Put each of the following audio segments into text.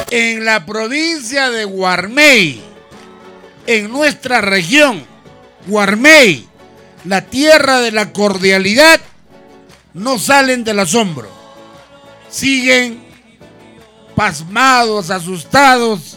En la provincia de Guarmey, en nuestra región, Guarmey, la tierra de la cordialidad, no salen del asombro. Siguen pasmados, asustados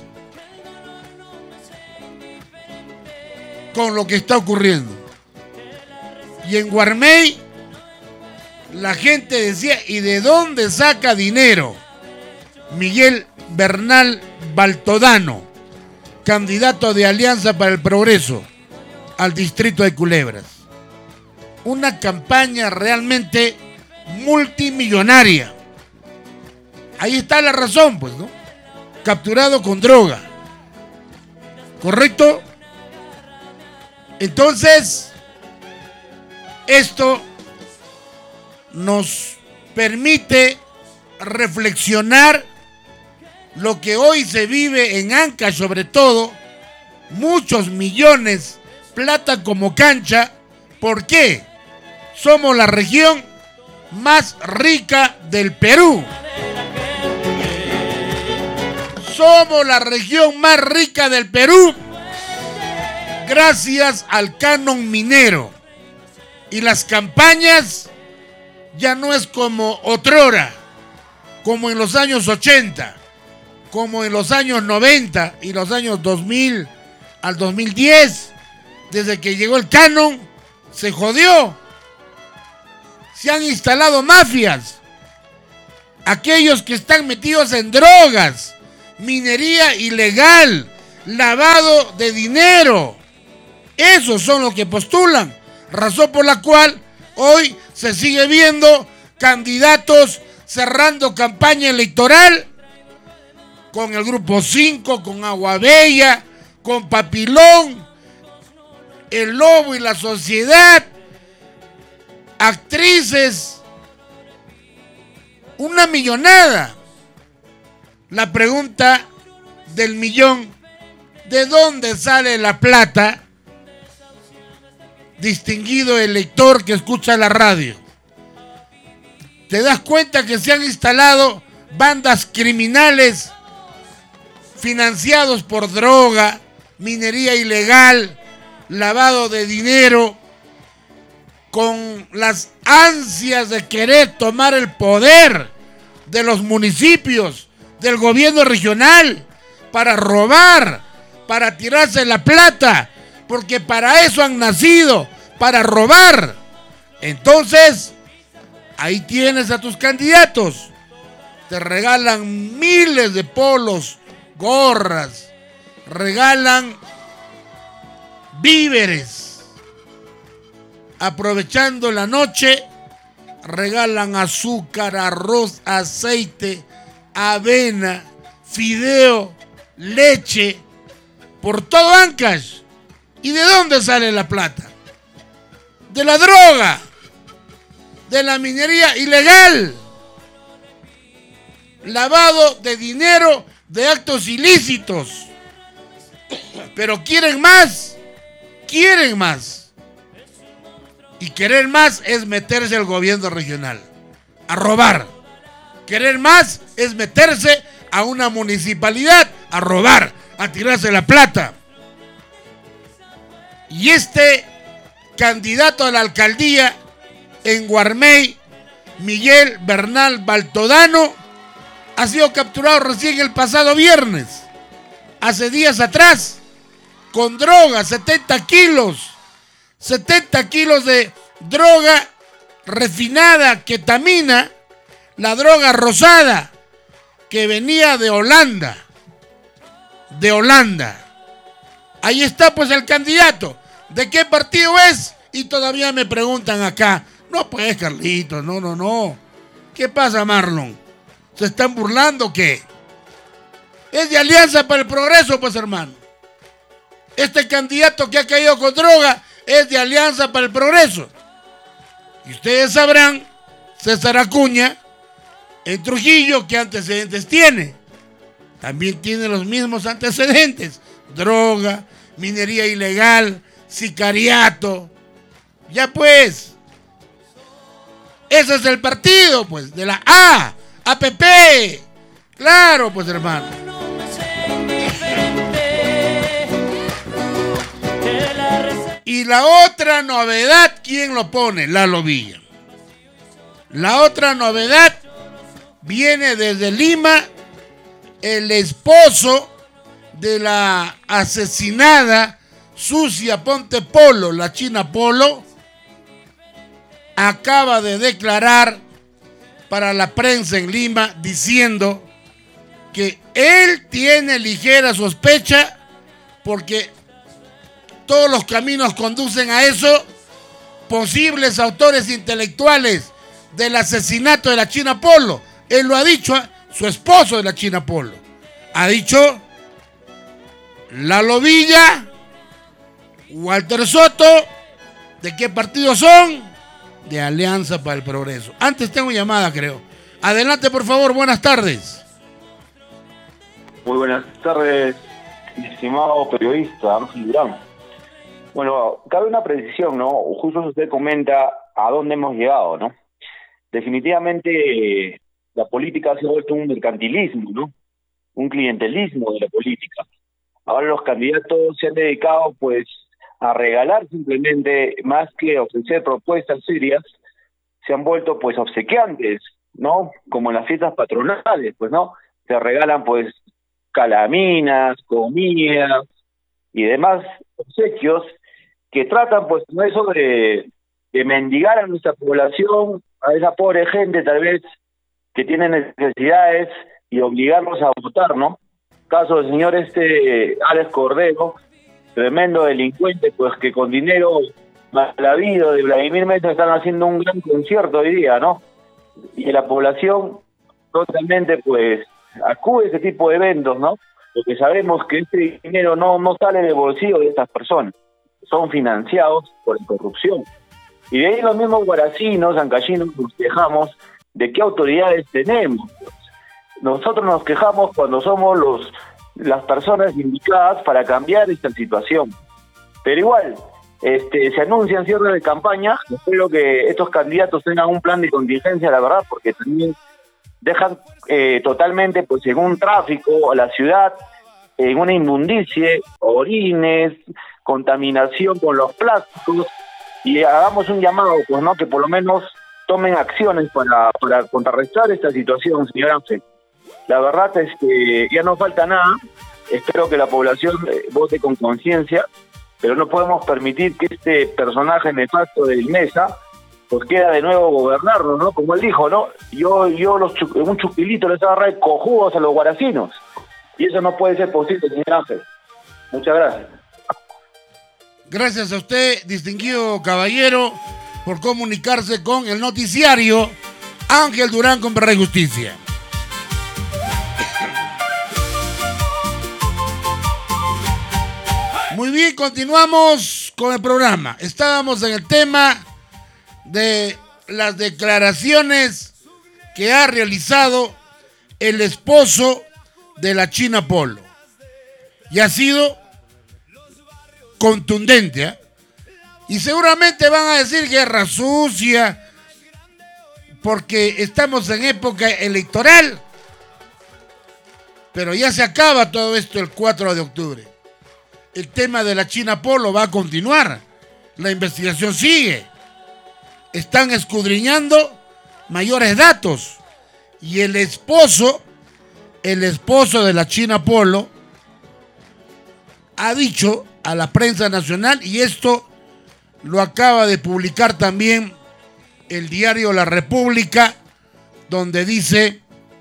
con lo que está ocurriendo. Y en Guarmey, la gente decía, ¿y de dónde saca dinero Miguel Bernal Baltodano, candidato de Alianza para el Progreso al distrito de Culebras? Una campaña realmente multimillonaria. Ahí está la razón, pues, ¿no? Capturado con droga. ¿Correcto? Entonces, esto nos permite reflexionar lo que hoy se vive en Ancash, sobre todo, muchos millones, plata como cancha. ¿Por qué? Somos la región más rica del Perú. Somos la región más rica del Perú gracias al canon minero. Y las campañas ya no es como otrora, como en los años 80, como en los años 90 y los años 2000 al 2010. Desde que llegó el canon, se jodió. Se han instalado mafias. Aquellos que están metidos en drogas, minería ilegal, lavado de dinero. Esos son los que postulan. Razón por la cual hoy se sigue viendo candidatos cerrando campaña electoral con el Grupo 5, con Aguabella, con Papilón, el Lobo y la Sociedad, actrices, una millonada. La pregunta del millón, ¿de dónde sale la plata? Distinguido elector que escucha la radio, ¿te das cuenta que se han instalado bandas criminales financiados por droga, minería ilegal, lavado de dinero, con las ansias de querer tomar el poder de los municipios, del gobierno regional, para robar, para tirarse la plata, porque para eso han nacido, para robar? Entonces, ahí tienes a tus candidatos. Te regalan miles de polos, gorras, regalan víveres. Aprovechando la noche, regalan azúcar, arroz, aceite, avena, fideo, leche, por todo Ancash. ¿Y de dónde sale la plata? De la droga, de la minería ilegal, lavado de dinero de actos ilícitos. Pero quieren más, quieren más. Y querer más es meterse al gobierno regional, a robar. Querer más es meterse a una municipalidad, a robar, a tirarse la plata. Y este candidato a la alcaldía en Guarmey, Miguel Bernal Baltodano, ha sido capturado recién el pasado viernes, hace días atrás, con droga, 70 kilos de droga refinada, ketamina, la droga rosada, que venía de Holanda. Ahí está pues el candidato. ¿De qué partido es? Y todavía me preguntan acá. No pues, Carlitos, no. ¿Qué pasa, Marlon? ¿Se están burlando o qué? Es de Alianza para el Progreso, pues, hermano. Este candidato que ha caído con droga es de Alianza para el Progreso. Y ustedes sabrán, César Acuña, en Trujillo, ¿qué antecedentes tiene? También tiene los mismos antecedentes. Droga, minería ilegal, sicariato. Ya pues, ese es el partido, pues, de la APP. Claro, pues, hermano. Y la otra novedad, ¿quién lo pone? Lalo Villa. La otra novedad viene desde Lima, el esposo de la asesinada Susi Aponte Polo, la China Polo, acaba de declarar para la prensa en Lima diciendo que él tiene ligera sospecha porque todos los caminos conducen a eso, posibles autores intelectuales del asesinato de la China Polo. Él lo ha dicho, su esposo de la China Polo. Ha dicho Lalo Villa, Walter Soto. ¿De qué partido son? De Alianza para el Progreso. Antes tengo llamada, creo. Adelante, por favor, buenas tardes. Muy buenas tardes, estimado periodista Ángel Durán. Bueno, cabe una precisión, ¿no? Justo usted comenta a dónde hemos llegado, ¿no? Definitivamente la política se ha vuelto un mercantilismo, ¿no? Un clientelismo de la política. Ahora los candidatos se han dedicado, pues, a regalar simplemente, más que ofrecer propuestas serias, se han vuelto, pues, obsequiantes, ¿no? Como en las fiestas patronales, pues, ¿no? Se regalan, pues, calaminas, comidas y demás obsequios que tratan, pues, no eso de mendigar a nuestra población, a esa pobre gente, tal vez, que tiene necesidades y obligarlos a votar, ¿no? Caso del señor Alex Cordero, tremendo delincuente, pues que con dinero mal habido de Vladimir Mesa están haciendo un gran concierto hoy día, ¿no? Y la población totalmente, pues, acude a ese tipo de eventos, ¿no? Porque sabemos que este dinero no sale del bolsillo de estas personas, son financiados por la corrupción. Y de ahí los mismos guaracinos, ancallinos, nos quejamos de qué autoridades tenemos. Nosotros nos quejamos cuando somos las personas indicadas para cambiar esta situación. Pero igual, se anuncian cierres de campaña. Espero que estos candidatos tengan un plan de contingencia, la verdad, porque también dejan totalmente, pues, en un tráfico a la ciudad, en una inmundicie, orines, contaminación con los plásticos, y hagamos un llamado, pues, ¿no? Que por lo menos tomen acciones para contrarrestar esta situación, señor Ángel. La verdad es que ya no falta nada. Espero que la población vote con conciencia, pero no podemos permitir que este personaje nefasto del Mesa pues queda de nuevo gobernarnos, ¿no? Como él dijo, ¿no? Yo un chupilito les agarré cojudos a los guaracinos. Y eso no puede ser posible, señor Ángel. Muchas gracias. Gracias a usted, distinguido caballero, por comunicarse con el noticiario Ángel Durán con Verdad y Justicia. Muy bien, continuamos con el programa. Estábamos en el tema de las declaraciones que ha realizado el esposo de la China Polo. Y ha sido contundente, ¿eh? Y seguramente van a decir guerra sucia, porque estamos en época electoral. Pero ya se acaba todo esto el 4 de octubre. El tema de la China Polo va a continuar. La investigación sigue. Están escudriñando mayores datos. Y el esposo de la China Polo ha dicho a la prensa nacional, y esto lo acaba de publicar también el diario La República, donde dice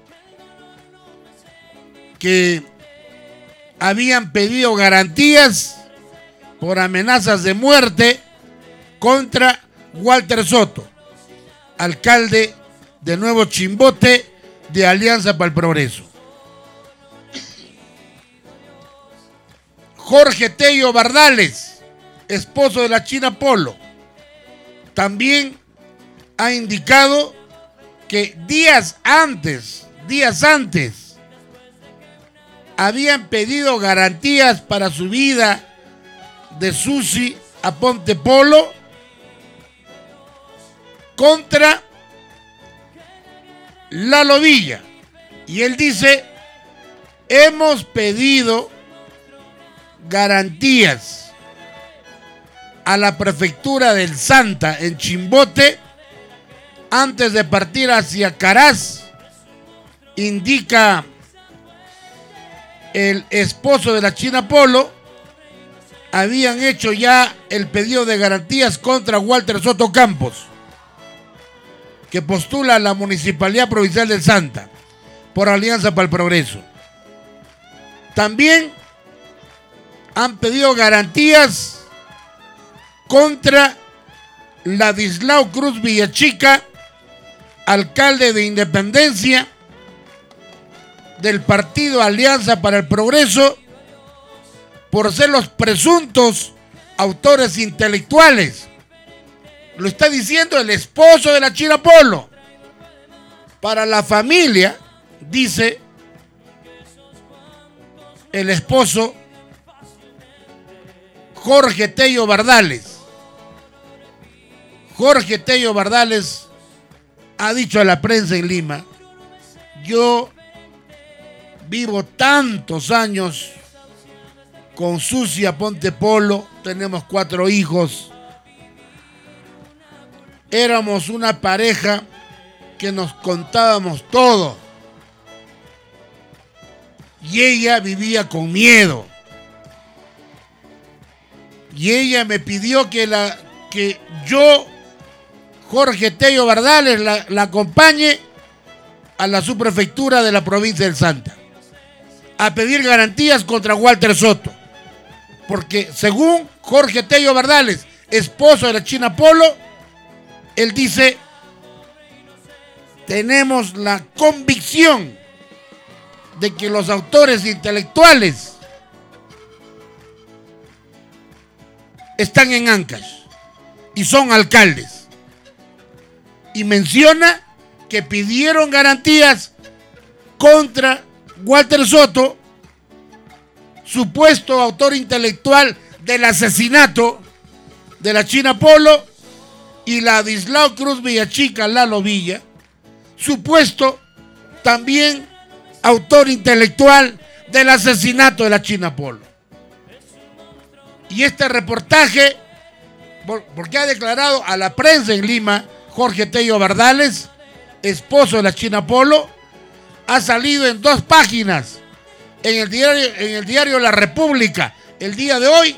que habían pedido garantías por amenazas de muerte contra Walter Soto, alcalde de Nuevo Chimbote de Alianza para el Progreso. Jorge Tello Bardales, esposo de la China Polo, también ha indicado que días antes, habían pedido garantías para su vida de Susi Aponte Polo contra Lalo Villa. Y él dice, hemos pedido garantías a la prefectura del Santa en Chimbote antes de partir hacia Caraz, indica el esposo de la China Polo. Habían hecho ya el pedido de garantías contra Walter Soto Campos, que postula a la Municipalidad Provincial del Santa por Alianza para el Progreso. También han pedido garantías contra Ladislao Cruz Villachica, alcalde de Independencia del partido Alianza para el Progreso, por ser los presuntos autores intelectuales. Lo está diciendo el esposo de la China Polo. Para la familia, dice el esposo Jorge Tello Bardales. Jorge Tello Bardales ha dicho a la prensa en Lima: yo vivo tantos años con Susi Aponte Polo, tenemos 4 hijos, éramos una pareja que nos contábamos todo y ella vivía con miedo y ella me pidió que yo, Jorge Tello Bardales, la acompañe a la subprefectura de la provincia del Santa a pedir garantías contra Walter Soto, porque según Jorge Tello Bardales, esposo de la China Polo, él dice: tenemos la convicción de que los autores intelectuales están en Ancash y son alcaldes. Y menciona que pidieron garantías contra Walter Soto, supuesto autor intelectual del asesinato de la China Polo, y Ladislao Cruz Villachica, Lalo Villa, supuesto también autor intelectual del asesinato de la China Polo. Y este reportaje, porque ha declarado a la prensa en Lima Jorge Tello Bardales, esposo de la China Polo, ha salido en 2 páginas en el diario La República el día de hoy.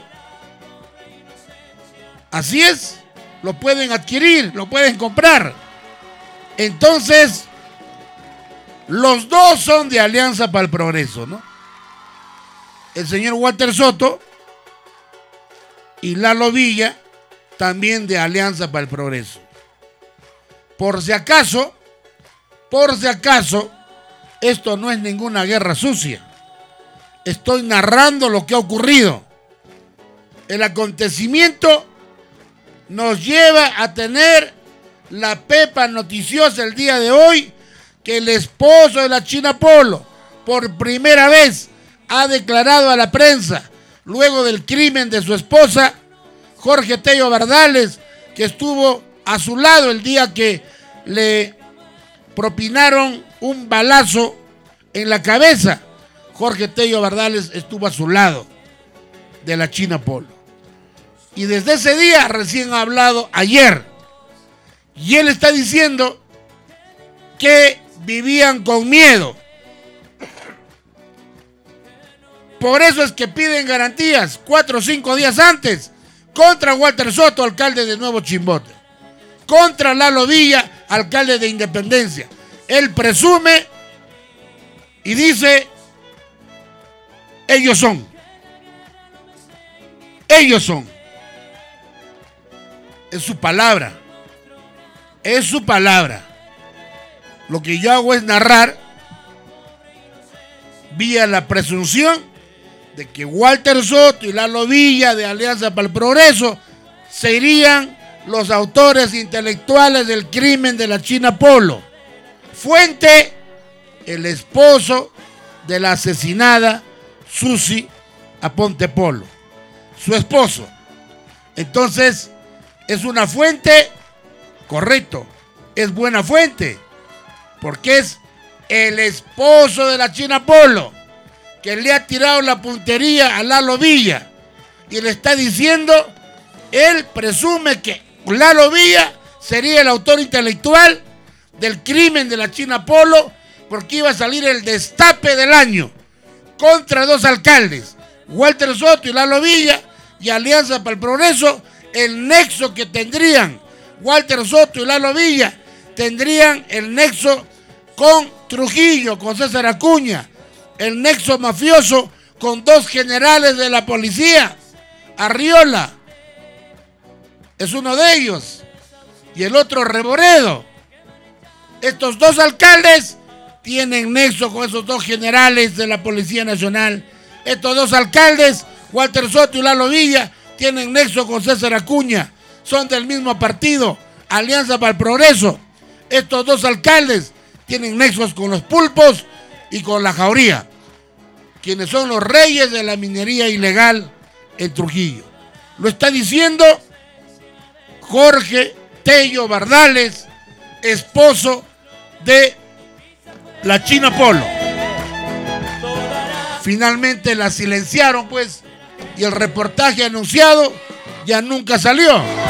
Así es, lo pueden adquirir, lo pueden comprar. Entonces, los dos son de Alianza para el Progreso, ¿no? El señor Walter Soto y Lalo Villa, también de Alianza para el Progreso. Por si acaso, esto no es ninguna guerra sucia. Estoy narrando lo que ha ocurrido. El acontecimiento nos lleva a tener la pepa noticiosa el día de hoy, que el esposo de la China Polo por primera vez ha declarado a la prensa, luego del crimen de su esposa, Jorge Tello Bardales, que estuvo a su lado el día que le propinaron un balazo en la cabeza. Jorge Tello Bardales estuvo a su lado de la China Polo. Y desde ese día recién ha hablado ayer. Y él está diciendo que vivían con miedo. Por eso es que piden garantías 4 o 5 días antes contra Walter Soto, alcalde de Nuevo Chimbote, contra Lalo Villa, alcalde de Independencia. Él presume y dice: ellos son. Es su palabra. Es su palabra. Lo que yo hago es narrar vía la presunción de que Walter Soto y Lalo Villa de Alianza para el Progreso serían los autores intelectuales del crimen de la China Polo. Fuente: el esposo de la asesinada Susi Aponte Polo. Su esposo. Entonces, es una fuente, correcto, es buena fuente, porque es el esposo de la China Polo que le ha tirado la puntería a Lalo Villa y le está diciendo: Él presume que Lalo Villa sería el autor intelectual del crimen de la China Polo, porque iba a salir el destape del año contra dos alcaldes, Walter Soto y Lalo Villa, y Alianza para el Progreso. El nexo que tendrían Walter Soto y Lalo Villa, tendrían el nexo con Trujillo, con César Acuña, el nexo mafioso con dos generales de la policía. Arriola es uno de ellos y el otro Reboredo. Estos dos alcaldes tienen nexo con esos dos generales de la Policía Nacional. Estos dos alcaldes, Walter Soto y Lalo Villa, tienen nexo con César Acuña. Son del mismo partido, Alianza para el Progreso. Estos dos alcaldes tienen nexos con los pulpos y con la Jauría, quienes son los reyes de la minería ilegal en Trujillo. Lo está diciendo Jorge Tello Bardales, esposo de la China Polo. Finalmente la silenciaron, pues, y el reportaje anunciado ya nunca salió.